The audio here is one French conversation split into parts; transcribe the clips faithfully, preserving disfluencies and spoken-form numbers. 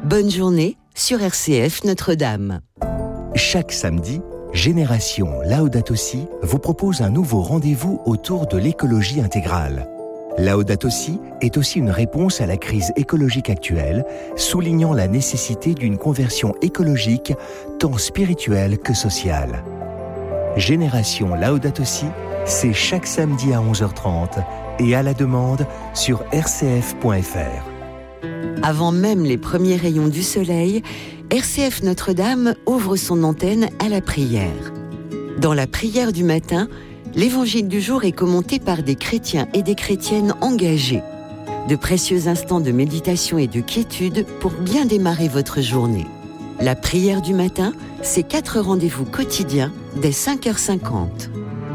Bonne journée sur R C F Notre-Dame. Chaque samedi, Génération Laudato Si vous propose un nouveau rendez-vous autour de l'écologie intégrale. Laudato Si est aussi une réponse à la crise écologique actuelle, soulignant la nécessité d'une conversion écologique tant spirituelle que sociale. Génération Laudato Si, c'est chaque samedi à onze heures trente et à la demande sur r c f point f r. Avant même les premiers rayons du soleil, R C F Notre-Dame ouvre son antenne à la prière. Dans la prière du matin, l'évangile du jour est commenté par des chrétiens et des chrétiennes engagés. De précieux instants de méditation et de quiétude pour bien démarrer votre journée. La prière du matin, c'est quatre rendez-vous quotidiens dès cinq heures cinquante.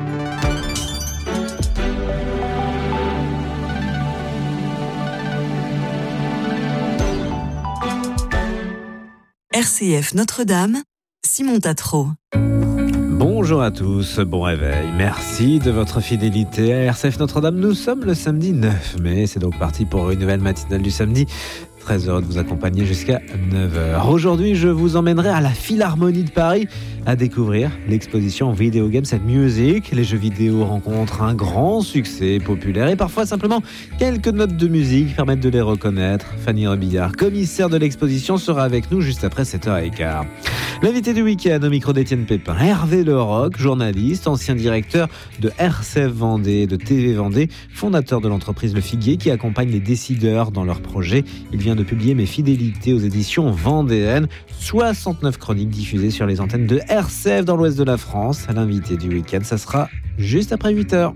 R C F Notre-Dame, Simon Tatro. Bonjour à tous, bon réveil. Merci de votre fidélité à R C F Notre-Dame. Nous sommes le samedi neuf mai. C'est donc parti pour une nouvelle matinale du samedi. Très heureux de vous accompagner jusqu'à neuf heures. Aujourd'hui, je vous emmènerai à la Philharmonie de Paris à découvrir l'exposition Video Games and Music. Les jeux vidéo rencontrent un grand succès populaire et parfois simplement quelques notes de musique permettent de les reconnaître. Fanny Robillard, commissaire de l'exposition, sera avec nous juste après sept heures quinze. L'invité du week-end au micro d'Étienne Pépin, Hervé Leroc, journaliste, ancien directeur de R C F Vendée et de T V Vendée, fondateur de l'entreprise Le Figuier qui accompagne les décideurs dans leurs projets. Il vient de publier Mes fidélités aux éditions vendéennes, soixante-neuf chroniques diffusées sur les antennes de R C F dans l'ouest de la France. L'invité du week-end, ça sera juste après huit heures.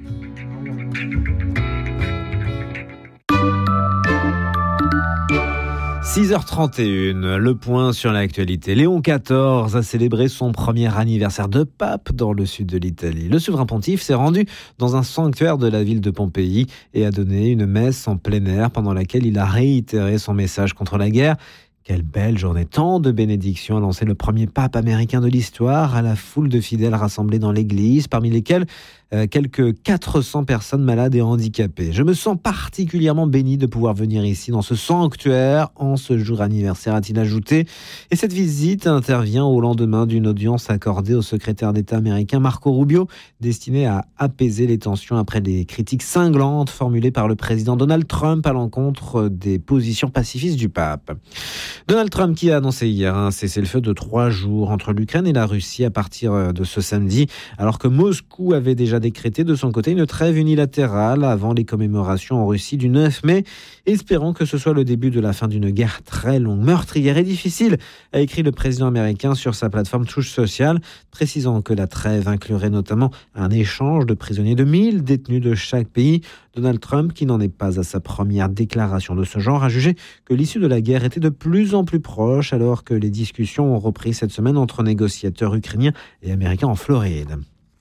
six heures trente et une, le point sur l'actualité. Léon quatorze a célébré son premier anniversaire de pape dans le sud de l'Italie. Le souverain pontife s'est rendu dans un sanctuaire de la ville de Pompéi et a donné une messe en plein air pendant laquelle il a réitéré son message contre la guerre. Quelle belle journée, tant de bénédictions a lancé le premier pape américain de l'histoire à la foule de fidèles rassemblés dans l'église, parmi lesquels euh, quelques quatre cents personnes malades et handicapées. Je me sens particulièrement béni de pouvoir venir ici dans ce sanctuaire en ce jour anniversaire, a-t-il ajouté. Et cette visite intervient au lendemain d'une audience accordée au secrétaire d'État américain Marco Rubio, destinée à apaiser les tensions après les critiques cinglantes formulées par le président Donald Trump à l'encontre des positions pacifistes du pape. Donald Trump qui a annoncé hier un cessez-le-feu de trois jours entre l'Ukraine et la Russie à partir de ce samedi, alors que Moscou avait déjà décrété de son côté une trêve unilatérale avant les commémorations en Russie du neuf mai, espérant que ce soit le début de la fin d'une guerre très longue, meurtrière et difficile, a écrit le président américain sur sa plateforme Truth Social, précisant que la trêve inclurait notamment un échange de prisonniers de mille détenus de chaque pays. Donald Trump, qui n'en est pas à sa première déclaration de ce genre, a jugé que l'issue de la guerre était de plus en plus proche alors que les discussions ont repris cette semaine entre négociateurs ukrainiens et américains en Floride.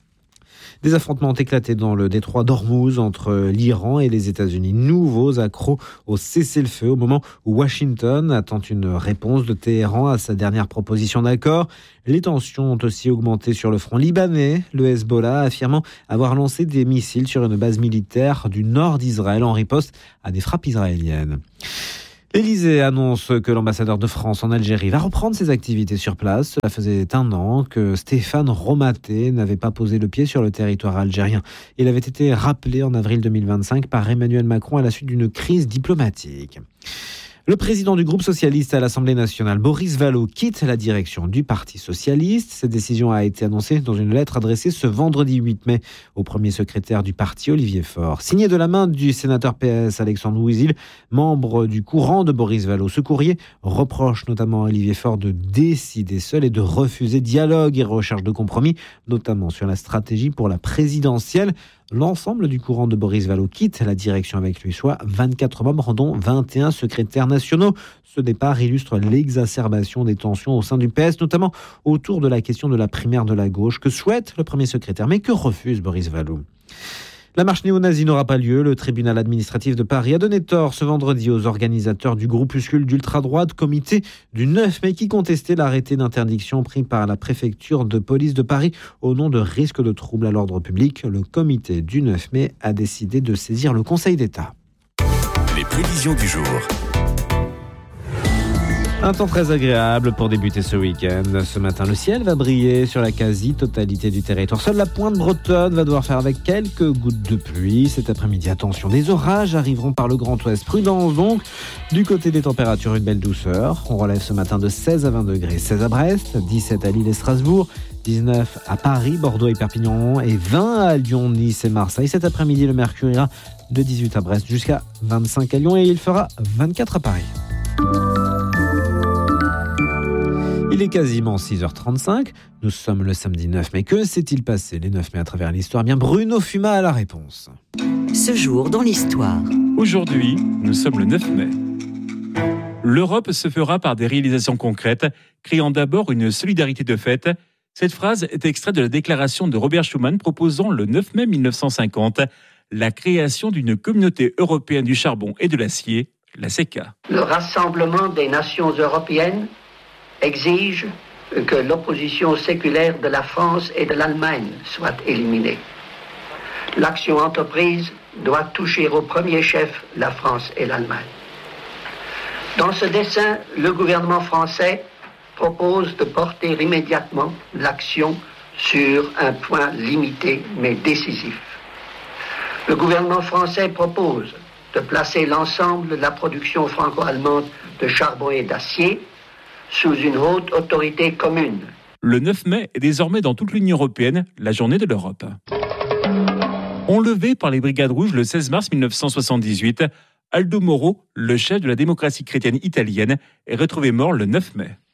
Des affrontements ont éclaté dans le détroit d'Ormuz entre l'Iran et les États-Unis. Nouveaux accros au cessez-le-feu au moment où Washington attend une réponse de Téhéran à sa dernière proposition d'accord. Les tensions ont aussi augmenté sur le front libanais, le Hezbollah affirmant avoir lancé des missiles sur une base militaire du nord d'Israël en riposte à des frappes israéliennes. L'Élysée annonce que l'ambassadeur de France en Algérie va reprendre ses activités sur place. Cela faisait un an que Stéphane Romaté n'avait pas posé le pied sur le territoire algérien. Il avait été rappelé en avril deux mille vingt-cinq par Emmanuel Macron à la suite d'une crise diplomatique. Le président du groupe socialiste à l'Assemblée nationale, Boris Vallaud, quitte la direction du Parti socialiste. Cette décision a été annoncée dans une lettre adressée ce vendredi huit mai au premier secrétaire du parti, Olivier Faure. Signée de la main du sénateur P S Alexandre Ouizil, membre du courant de Boris Vallaud. Ce courrier reproche notamment à Olivier Faure de décider seul et de refuser dialogue et recherche de compromis, notamment sur la stratégie pour la présidentielle. L'ensemble du courant de Boris Vallaud quitte la direction avec lui, soit vingt-quatre membres, dont vingt et un secrétaires nationaux. Ce départ illustre l'exacerbation des tensions au sein du P S, notamment autour de la question de la primaire de la gauche, que souhaite le premier secrétaire, mais que refuse Boris Vallaud. La marche néo-nazie n'aura pas lieu. Le tribunal administratif de Paris a donné tort ce vendredi aux organisateurs du groupuscule d'ultra-droite Comité du neuf mai qui contestait l'arrêté d'interdiction pris par la préfecture de police de Paris au nom de risques de troubles à l'ordre public. Le comité du neuf mai a décidé de saisir le Conseil d'État. Les prévisions du jour. Un temps très agréable pour débuter ce week-end. Ce matin, le ciel va briller sur la quasi-totalité du territoire. Seule la pointe bretonne va devoir faire avec quelques gouttes de pluie. Cet après-midi, attention, des orages arriveront par le Grand Ouest. Prudence donc. Du côté des températures, une belle douceur. On relève ce matin de seize à vingt degrés. seize à Brest, dix-sept à Lille et Strasbourg, dix-neuf à Paris, Bordeaux et Perpignan et vingt à Lyon, Nice et Marseille. Cet après-midi, le mercure ira de dix-huit à Brest jusqu'à vingt-cinq à Lyon et il fera vingt-quatre à Paris. Il est quasiment six heures trente-cinq, nous sommes le samedi neuf mai. Que s'est-il passé les neuf mai à travers l'histoire ? Bien, Bruno Fuma a la réponse. Ce jour dans l'histoire. Aujourd'hui, nous sommes le neuf mai. L'Europe se fera par des réalisations concrètes, créant d'abord une solidarité de fait. Cette phrase est extraite de la déclaration de Robert Schuman proposant le neuf mai mille neuf cent cinquante la création d'une communauté européenne du charbon et de l'acier, la C E C A. Le rassemblement des nations européennes exige que l'opposition séculaire de la France et de l'Allemagne soit éliminée. L'action entreprise doit toucher au premier chef la France et l'Allemagne. Dans ce dessein, le gouvernement français propose de porter immédiatement l'action sur un point limité mais décisif. Le gouvernement français propose de placer l'ensemble de la production franco-allemande de charbon et d'acier sous une haute autorité commune. Le neuf mai est désormais dans toute l'Union européenne la journée de l'Europe. Enlevé par les Brigades Rouges le seize mars mille neuf cent soixante-dix-huit, Aldo Moro, le chef de la démocratie chrétienne italienne, est retrouvé mort le neuf mai.